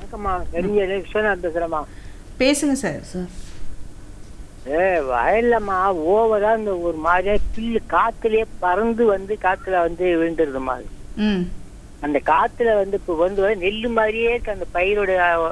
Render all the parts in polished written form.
வணக்கம்மா. விஸ்வநாத் பேசுறேம்மா. பேசுங்க sir. Sir வயல்லம்மா ஓவரா இந்த ஒரு மாதிரியா பில்லு காத்துலயே பறந்து வந்து காத்துல வந்து விழுந்துருதுமா. அந்த காத்துல வந்து இப்ப வந்து நெல்லு மாதிரியே இருக்கு. அந்த பயிரோட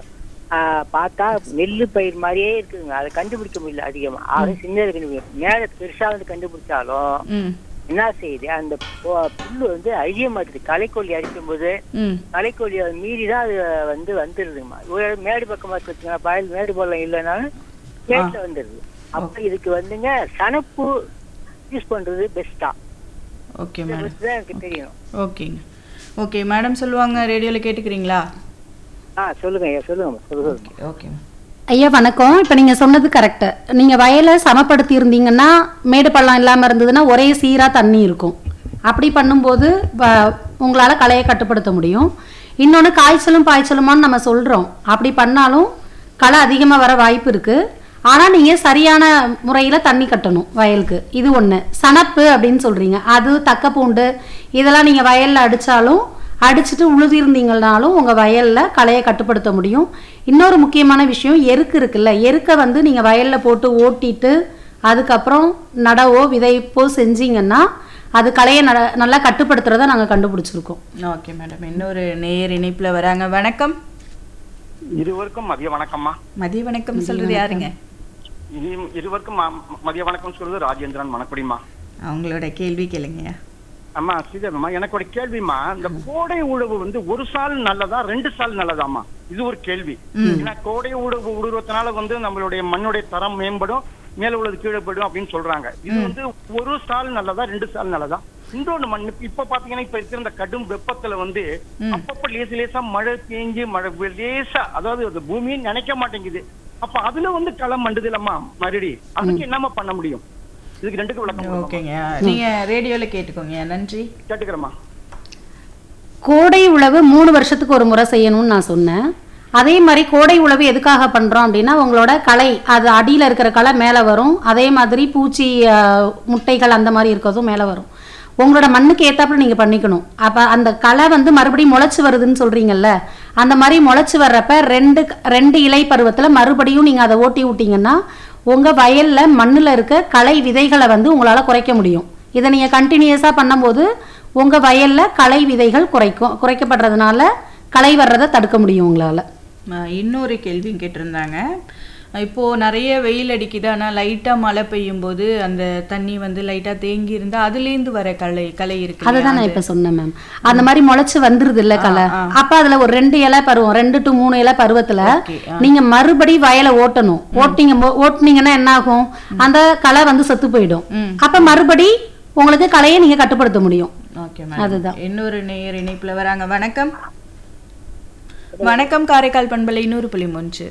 பார்த்தா நெல்லு பயிர் மாதிரியே இருக்குங்க. அதை கண்டுபிடிக்க முடியல அதிகமா. சின்னது கண்டுபிடிக்கும். மேல பெருசா வந்து கண்டுபிடிச்சாலும் என்ன செய்யுது, அந்த புல்லு வந்து அழிய மாட்டுது. களைக்கொல்லி அடிக்கும் போது களைக்கொல்லியை மீறிதான் அது வந்து வந்துருதுங்கம்மா. மேடு பக்கமா வச்சுக்கோங்க, வயல் மேடு போல இல்லைனாலும் மேட்ல வந்துருது. அப்ப இதுக்கு வந்துங்க சனப்பு யூஸ் பண்றது பெஸ்டா? ஓகே மேடம், எனக்கு தெரியும். ஓகேங்க. ஓகே மேடம் சொல்லுவாங்க, ரேடியோல கேட்டுக்கிறீங்களா? சொல்லுங்க ஐயா, சொல்லுங்க. ஓகே ஐயா வணக்கம். இப்போ நீங்கள் சொன்னது கரெக்டு. நீங்கள் வயலை சமப்படுத்தி இருந்தீங்கன்னா மேடு பள்ளம் இல்லாமல் இருந்ததுன்னா ஒரே சீராக தண்ணி இருக்கும். அப்படி பண்ணும்போது உங்களால் களையை கட்டுப்படுத்த முடியும். இன்னொன்று காய்ச்சலும் பாய்ச்சலுமான்னு நம்ம சொல்கிறோம். அப்படி பண்ணாலும் களை அதிகமாக வர வாய்ப்பு இருக்குது. ஆனால் நீங்கள் சரியான முறையில் தண்ணி கட்டணும் வயலுக்கு. இது ஒன்று. சனப்பு அப்படின்னு சொல்கிறீங்க, அது தக்கப்பூண்டு இதெல்லாம் நீங்கள் வயலில் அடிச்சுட்டு உழுதிருந்தீங்கனாலும் உங்கள் வயலில் களையை கட்டுப்படுத்த முடியும். இன்னொரு முக்கியமான விஷயம், எருக்கு இருக்குல்ல, எருக்கை வந்து நீங்கள் வயலில் போட்டு ஓட்டிட்டு அதுக்கப்புறம் நடவோ விதைப்போ செஞ்சீங்கன்னா அது களையை நல்லா கட்டுப்படுத்துறத நாங்கள் கண்டுபிடிச்சிருக்கோம். ஓகே மேடம், இன்னொரு நேர் இணைப்பில் வராங்க. வணக்கம். இருவருக்கும் மதிய வணக்கம்மா. மதிய வணக்கம் சொல்றது யாருங்க? இருவருக்கும் மதிய வணக்கம் சொல்றது ராஜேந்திரன் மணக்குடிமா. அவங்களோட கேள்வி கேளுங்க. அம்மா ஸ்ரீதேவிமா, எனக்கு ஒரு கேள்விமா. இந்த கோடை உழவு வந்து ஒரு சால் நல்லதா 2 சால் நல்லதாமா? இது ஒரு கேள்வி. ஏன்னா கோடை உழவு உழுவதனால வந்து நம்மளுடைய மண்ணுடைய தரம் மேம்படும், மேல உள்ளது கீழே போயிடும் அப்படின்னு சொல்றாங்க. இது வந்து ஒரு சால் நல்லதா 2 சால் நல்லதா? இன்னொன்று மண் இப்ப பாத்தீங்கன்னா இப்ப இருக்கிற இந்த கடும் வெப்பத்துல வந்து அப்பப்ப லேசா மழை தேங்கி மழை லேசா, அதாவது அந்த பூமியை நினைக்க மாட்டேங்குது. அப்ப அதுல வந்து களை மண்டுது இல்லம்மா மறுபடி, அதுக்கு என்னமா பண்ண முடியும்? இதுக்கு 2க்கு விளக்கம். ஓகேங்க, நீங்க ரேடியோல கேட்டுக்கோங்க. நன்றி. கேட்டுக்கிறேம்மா. கோடை உழவு 3 வருஷத்துக்கு ஒரு முறை செய்யணும்னு நான் சொன்னேன். அதே மாதிரி கோடை உழவு எதுக்காக பண்ணுறோம் அப்படின்னா உங்களோட களை, அது அடியில் இருக்கிற களை மேலே வரும். அதே மாதிரி பூச்சி முட்டைகள் அந்த மாதிரி இருக்கிறதும் மேலே வரும். உங்களோட மண்ணுக்கு ஏற்றாப்புல நீங்கள் பண்ணிக்கணும். அப்போ அந்த களை வந்து மறுபடியும் முளைச்சி வருதுன்னு சொல்கிறீங்கல்ல, அந்த மாதிரி முளைச்சி வர்றப்ப 2 இலை பருவத்தில் மறுபடியும் நீங்கள் அதை ஓட்டி விட்டீங்கன்னா உங்கள் வயலில் மண்ணில் இருக்க களை விதைகளை வந்து உங்களால் குறைக்க முடியும். இதை நீங்கள் கண்டினியூஸாக பண்ணும்போது உங்கள் வயலில் களை விதைகள் குறைக்கப்படுறதுனால களை வர்றதை தடுக்க முடியும் உங்களால். இன்னொரு கேள்வியும் கேட்டிருந்தாங்க. இப்போது நிறைய வெயில் அடிக்குது, ஆனால் லைட்டாக மழை பெய்யும் போது அந்த தண்ணி வந்து லைட்டாக தேங்கி இருந்தால் அதுலேருந்து வர களை இருக்கு. அதை தான் நான் இப்போ சொன்னேன் மேம். அந்த மாதிரி முளைச்சி வந்துருது இல்லை களை. அப்போ அதில் ஒரு 2 இலை பருவம், 2 to 3 இலை பருவத்தில் நீங்கள் மறுபடி வயலை ஓட்டணும். ஓட்டினீங்கன்னா என்ன ஆகும், அந்த களை வந்து செத்து போயிடும். அப்போ மறுபடி உங்களுக்கு களையை நீங்கள் கட்டுப்படுத்த முடியும். ஓகே மேம், அதுதான். இன்னொரு நேயர் இணைப்பில் வராங்க. வணக்கம். வணக்கம், காரைக்கால் பண்பலை 100.3.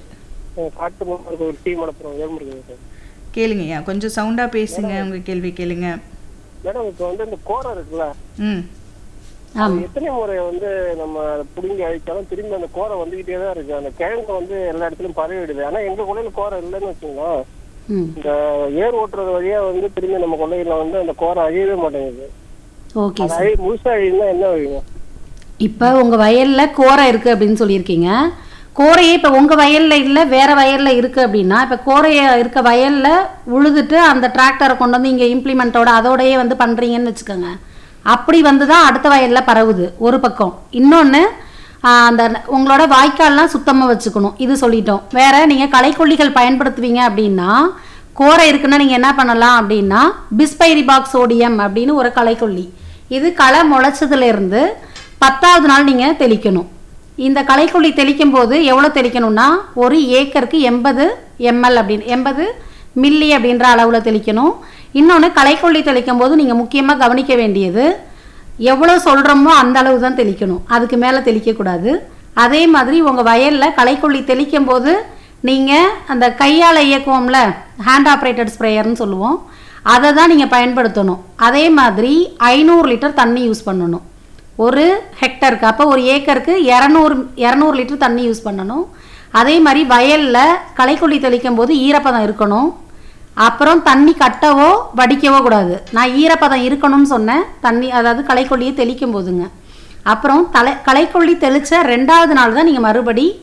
கேளுங்கய்யா, கொஞ்சம் சவுண்டா பேசுங்க, உங்க கேள்வி கேளுங்க. மேடம், இப்போ வந்து இந்த கோரை இருக்குல்ல, எத்தனை முறை வந்து நம்ம புடுங்கி அழிச்சாலும் திரும்பி அந்த கோரை வந்துகிட்டே தான் இருக்கு. அந்த கிழங்கு வந்து எல்லா இடத்துலயும் பரவிடுது. ஆனா எங்க கொள்ளையில கோரை இல்லைன்னு வச்சுக்கோங்களேன், இந்த ஏர் ஓட்டுறது வழியா வந்து திரும்பி நம்ம கொள்ளையில வந்து அந்த கோரை அழியவே மாட்டேங்குது. முழுசா அழியுதுன்னா என்ன அழியுங்க? இப்போ உங்க வயல்ல கோரை இருக்கு அப்படின்னு சொல்லியிருக்கீங்க. கோரையே இப்போ உங்கள் வயலில் இல்லை வேறு வயலில் இருக்குது அப்படின்னா, இப்போ கோரையை இருக்க வயலில் உழுதுட்டு அந்த டிராக்டரை கொண்டு வந்து இங்கே இம்ப்ளிமெண்ட்டோட அதோடையே வந்து பண்ணுறீங்கன்னு வச்சுக்கோங்க. அப்படி வந்து தான் அடுத்த வயலில் பரவுது ஒரு பக்கம். இன்னொன்று, அந்த உங்களோட வாய்க்கால்லாம் சுத்தமாக வச்சுக்கணும். இது சொல்லிட்டோம். வேறு நீங்கள் களைக்கொல்லிகள் பயன்படுத்துவீங்க அப்படின்னா, கோரை இருக்குன்னா நீங்கள் என்ன பண்ணலாம் அப்படின்னா பிஸ்பைரிபாக் சோடியம் அப்படின்னு ஒரு களைக்கொல்லி. இது களை முளைச்சதுலேருந்து 10ஆவது நாள் நீங்கள் தெளிக்கணும். இந்த களைக்கொல்லி தெளிக்கும் போது எவ்வளோ தெளிக்கணும்னா, ஒரு ஏக்கருக்கு 80 ml அப்படின்னு 80 மில்லி அப்படின்ற அளவில் தெளிக்கணும். இன்னொன்று, களைக்கொல்லி தெளிக்கும் போது நீங்கள் முக்கியமாக கவனிக்க வேண்டியது, எவ்வளோ சொல்கிறோமோ அந்த அளவு தான் தெளிக்கணும், அதுக்கு மேலே தெளிக்கக்கூடாது. அதே மாதிரி உங்கள் வயலில் களைக்கொல்லி தெளிக்கும் போது நீங்கள் அந்த கையால் இயக்குவோம்ல, ஹேண்ட் ஆப்ரேட்டட் ஸ்ப்ரேயர்னு சொல்லுவோம், அதை தான் நீங்கள் பயன்படுத்தணும். அதே மாதிரி 500 லிட்டர் தண்ணி யூஸ் பண்ணணும் ஒரு ஹெக்டருக்கு. அப்போ ஒரு ஏக்கருக்கு 200 லிட்டர் தண்ணி யூஸ் பண்ணணும். அதே மாதிரி வயலில் களைக்கொல்லி தெளிக்கும் போது ஈரப்பதம் இருக்கணும். அப்புறம் தண்ணி கட்டவோ வடிக்கவோ கூடாது. நான் ஈரப்பதம் இருக்கணும்னு சொன்னேன், தண்ணி அதாவது களைக்கொல்லியை தெளிக்கும் போதுங்க. அப்புறம் களைக்கொல்லி தெளித்த 2ஆவது நாள் தான் நீங்கள் மறுபடி